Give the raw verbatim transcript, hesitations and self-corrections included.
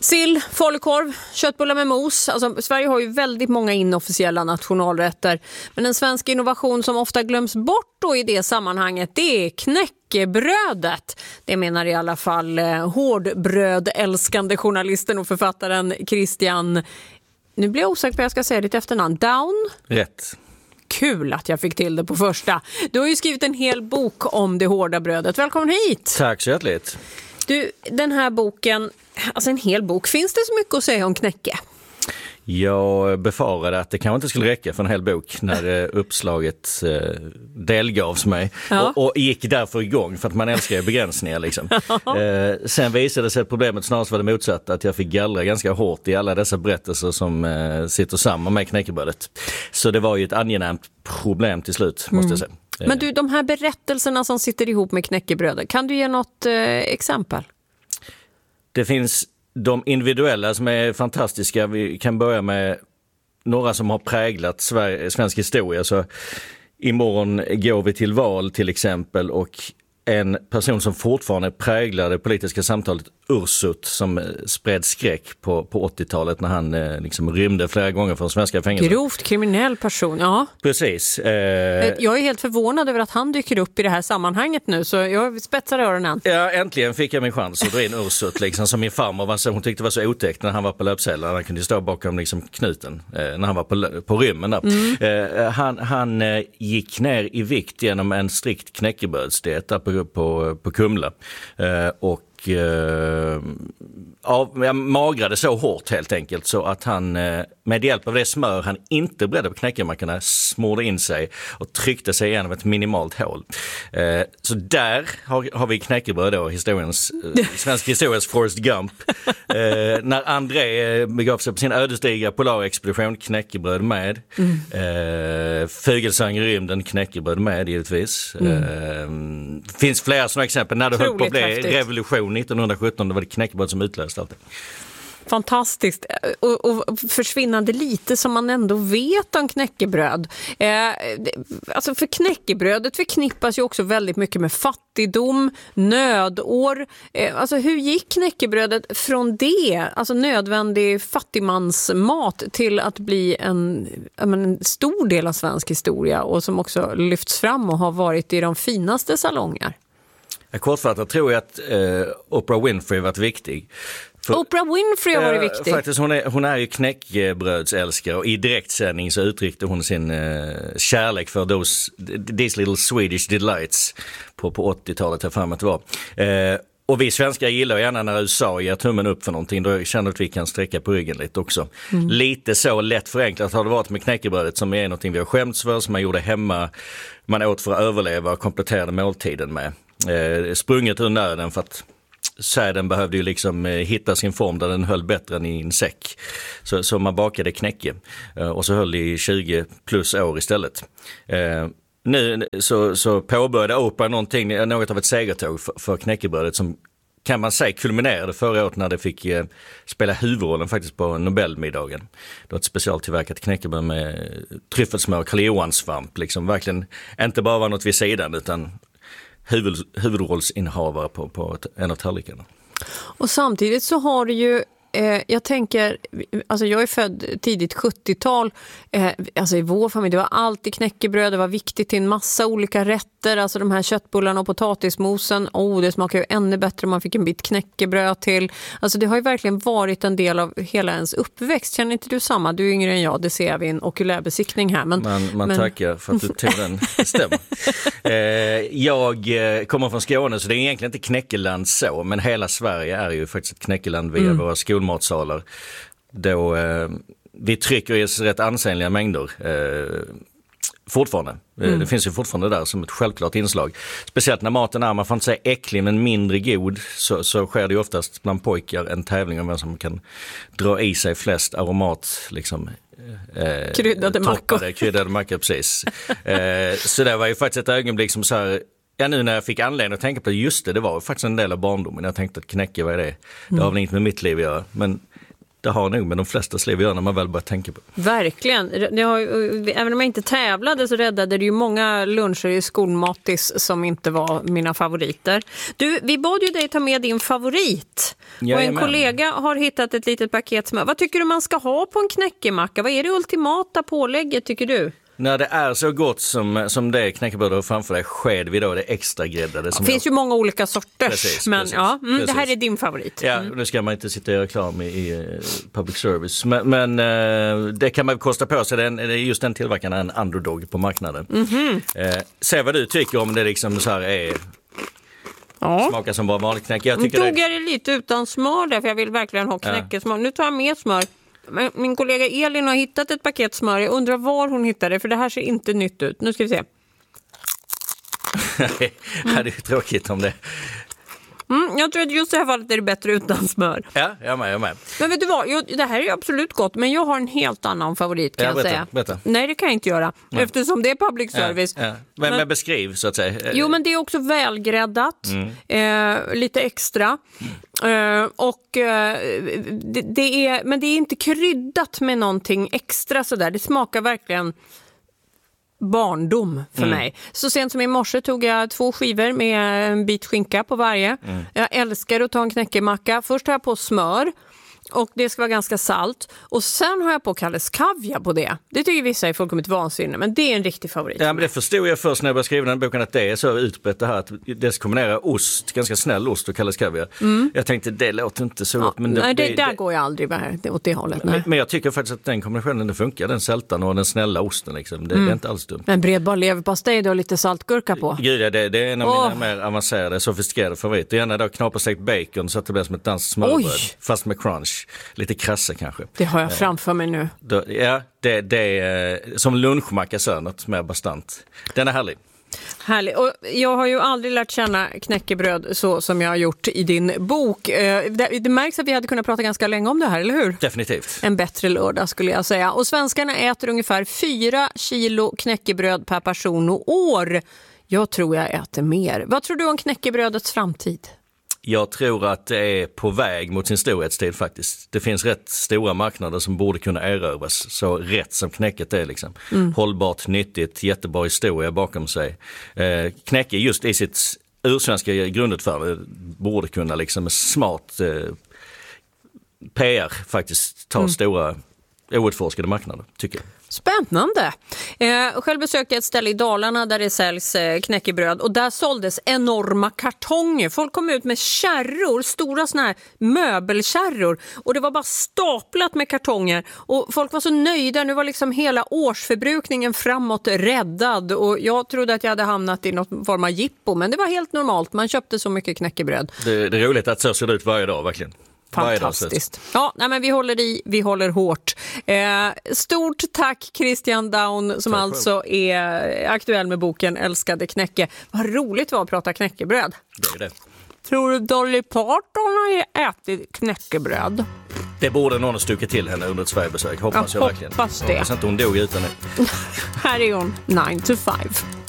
Sill, falukorv, köttbullar med mos. Alltså, Sverige har ju väldigt många inofficiella nationalrätter. Men en svensk innovation som ofta glöms bort då i det sammanhanget, det är knäckebrödet. Det menar i alla fall eh, hårdbrödälskande journalisten och författaren Christian... Nu blir jag osäker på vad jag ska säga ditt efternamn. Down? Rätt. Kul att jag fick till det på första. Du har ju skrivit en hel bok om det hårda brödet. Välkommen hit! Tack så hjärtligt. Du, den här boken, alltså en hel bok, finns det så mycket att säga om knäcke? Jag befarade att det kanske inte skulle räcka för en hel bok när uppslaget eh, delgavs mig. Ja. Och, och gick därför igång för att man älskar begränsningar. Liksom. eh, sen visade sig att problemet snarare var det motsatta, att jag fick gallra ganska hårt i alla dessa berättelser som eh, sitter samman med knäckebrödet. Så det var ju ett angenämt problem till slut, måste jag säga. Mm. Men du, de här berättelserna som sitter ihop med knäckebrödet, kan du ge något eh, exempel? Det finns de individuella som är fantastiska. Vi kan börja med några som har präglat Sverige, svensk historia. Så imorgon går vi till val till exempel, och en person som fortfarande präglar det politiska samtalet, Ursut, som spred skräck på, på åttiotalet när han eh, liksom rymde flera gånger från svenska fängelser. Grovt kriminell person, ja. Precis. Eh... Jag är helt förvånad över att han dyker upp i det här sammanhanget nu, så jag spetsar öronen. Ja, äntligen fick jag min chans att dra in Ursut, liksom, som min farmor var så, hon tyckte det var så otäckt när han var på löpsedlar. Han kunde stå bakom liksom, knuten eh, när han var på, på rymmen. Där. Mm. Eh, han han eh, gick ner i vikt genom en strikt knäckebrödsdiet där på, på, på Kumla. Eh, och Uh, ja, jag magrade så hårt helt enkelt så att han uh, med hjälp av det smör han inte bredde på knäckemackorna smorde in sig och tryckte sig igenom ett minimalt hål. Uh, så där har, har vi knäckebröd då, historiens, uh, svensk historiens Forrest Gump. Uh, när André begav sig på sin ödesdigra polarexpedition, knäckebröd med. Mm. Uh, Fygelsang i rymden, knäckebröd med givetvis. Mm. Uh, finns flera sådana exempel när det höll på att bli revolution nittonhundrasjutton, det var det knäckebröd som utlöste allt det. Fantastiskt. Och, och försvinnande lite som man ändå vet om knäckebröd. Eh, alltså för knäckebrödet förknippas ju också väldigt mycket med fattigdom, nödår. Eh, alltså hur gick knäckebrödet från det, alltså nödvändig fattigmansmat, till att bli en, en stor del av svensk historia och som också lyfts fram och har varit i de finaste salonger? Kortfattat tror jag att eh, Oprah Winfrey varit viktig. För, Oprah Winfrey har varit eh, viktig. Faktiskt, hon är, hon är ju knäckebrödsälskare, och i direktsändning så uttryckte hon sin eh, kärlek för those, these little Swedish delights på, på åttiotalet, här framåt det var. Eh, och vi svenskar gillar gärna när U S A ger tummen upp för någonting, då känner att vi kan sträcka på ryggen lite också. Mm. Lite så lätt förenklat har det varit med knäckebrödet, som är någonting vi har skämts för, som man gjorde hemma, man åt för att överleva och kompletterade måltiden med. Eh, sprunget ur nöden, för att säden behövde ju liksom eh, hitta sin form där den höll bättre än i en säck. Så, så man bakade knäcke eh, och så höll det i tjugo plus år istället. Eh, nu så, så påbörjade Oprah någonting, något av ett segertåg för, för knäckebrödet, som kan man säga kulminerade förra året när det fick eh, spela huvudrollen faktiskt på Nobelmiddagen. Det var ett specialtillverkat knäckebröd med tryffelsmör och Karl Johan-svamp, liksom verkligen inte bara var något vid sidan, utan huvud, huvudrollsinnehavare på, på ett, en av tallrikarna. Och samtidigt så har det ju, eh, jag tänker, alltså jag är född tidigt sjuttiotal, eh, alltså i vår familj, det var alltid knäckebröd, det var viktigt till en massa olika rätter, alltså de här köttbullarna och potatismosen, oh, det smakar ju ännu bättre om man fick en bit knäckebröd till. Alltså det har ju verkligen varit en del av hela ens uppväxt. Känner inte du samma? Du är yngre än jag, det ser vi i en okulärbesiktning här. Men, man man men... tackar för att du tog den, det stämmer. eh, jag kommer från Skåne, så det är egentligen inte knäckeland så, men hela Sverige är ju faktiskt ett knäckeland via mm. våra skolmatsalar. Då eh, vi trycker i oss rätt ansenliga mängder eh, fortfarande. Mm. Det finns ju fortfarande där som ett självklart inslag. Speciellt när maten är, man får inte säga äcklig men mindre god, så, så sker det ju oftast bland pojkar en tävling om vem som kan dra i sig flest aromat, liksom eh, kryddade mackor. Kryddade mackor, precis. eh, så det var ju faktiskt ett ögonblick som så här, ja, nu när jag fick anledning att tänka på det, just det, det var faktiskt en del av barndomen. Jag tänkte att knäcke, vad är det? Det har väl inget med mitt liv att göra. Men det har nog med de flesta liv att göra när man väl börjar tänka på. Verkligen. Det har, även om jag inte tävlade så räddade det ju många luncher i skolmatis som inte var mina favoriter. Du, vi bad ju dig ta med din favorit. Jajamän. Och en kollega har hittat ett litet paket smör. Vad tycker du man ska ha på en knäckemacka? Vad är det ultimata pålägget tycker du? När det är så gott som, som det knäckebröd och framför dig sked vid då det extra gräddade. Det finns jag... ju många olika sorters. Precis, men precis, ja, mm, precis. Det här är din favorit. Ja, mm. nu ska man inte sitta och göra reklam i, i public service. Men, men uh, det kan man kosta på sig. Den, just den tillverkaren är en underdog på marknaden. Mm-hmm. Uh, se vad du tycker om det liksom så här är... Ja. Smakar som bara vanligt knäcke. Jag tycker nu tog det... jag det lite utan smör där för jag vill verkligen ha knäckesmör. Ja. Nu tar jag med smör. Min kollega Elin har hittat ett paket smör. Jag undrar var hon hittade det för det här ser inte nytt ut. Nu ska vi se. Nej, det är tråkigt om det. Mm, jag tror att just i det här fallet är det bättre utan smör. Ja, jag med, jag med. Men vet du vad, jag, det här är absolut gott, men jag har en helt annan favorit kan ja, jag berätta, säga. Berätta. Nej, det kan jag inte göra, Nej. eftersom det är public service. Ja, ja. Men, men, men beskriv så att säga. Jo, men det är också välgräddat, mm. eh, lite extra. Mm. Eh, och eh, det, det är, men det är inte kryddat med någonting extra sådär. Det smakar verkligen... barndom för mm. mig. Så sent som i morse tog jag två skivor med en bit skinka på varje. Mm. Jag älskar att ta en knäckemacka. Först har jag på smör och det ska vara ganska salt. Och sen har jag på Kalles kaviar på det. Det tycker vissa är fullkomligt vansinne, men det är en riktig favorit. Ja, men det förstod jag först när jag började skriva den boken att det är så utbrett det här att det ska kombinera ost, ganska snäll ost och Kalles kaviar. Mm. Jag tänkte det låter inte så ja, gott. Men det, nej, det, det, där det, går jag aldrig med åt det hållet. Men, men jag tycker faktiskt att den kombinationen den funkar. Den sältan och den snälla osten liksom. Det, mm. det är inte alls dumt. En bredbar leverpastej då lite saltgurka på. Gud, ja, det, det är en av oh. mina mer avancerade, sofistikerade favoriter. Gärna då knaperstekt bacon så att det blir som ett danskt smörbröd. Fast med crunch. Lite krass kanske. Det har jag framför mig nu. Då, ja, det, det är som lunchmacka så något mer bastant. Den är härlig. Härlig. Och jag har ju aldrig lärt känna knäckebröd så som jag har gjort i din bok. Det, det märks att vi hade kunnat prata ganska länge om det här, eller hur? Definitivt. En bättre lördag skulle jag säga. Och svenskarna äter ungefär fyra kilo knäckebröd per person och år. Jag tror jag äter mer. Vad tror du om knäckebrödets framtid? Jag tror att det är på väg mot sin storhetstid faktiskt. Det finns rätt stora marknader som borde kunna erövras. Så rätt som knäcket är liksom. Mm. Hållbart, nyttigt, jättebra historia bakom sig. Eh, knäcke just i sitt ursvenska grundutförande borde kunna liksom med smart eh, P R faktiskt ta mm. stora outforskade marknader, tycker jag. Spännande. Eh, själv besökte jag ett ställe i Dalarna där det säljs eh, knäckebröd och där såldes enorma kartonger. Folk kom ut med kärror, stora såna här möbelkärror och det var bara staplat med kartonger och folk var så nöjda. Nu var liksom hela årsförbrukningen framåt räddad och jag trodde att jag hade hamnat i någon form av jippo, men det var helt normalt. Man köpte så mycket knäckebröd. Det, det är roligt att så ser det ut varje dag, verkligen. Fantastiskt. Ja, nej, men vi håller i, vi håller hårt. Eh, stort tack Christian Daun som tack alltså själv. Är aktuell med boken Älskade knäcke. Vad roligt det var att prata knäckebröd. Det är det. Tror du Dolly Parton har ätit knäckebröd? Det borde någon ha stuckit till henne under ett Sverigebesök. Hoppas jag, jag verkligen. Hoppas det. Hoppas inte hon dog utan det. Här är hon, nine to five.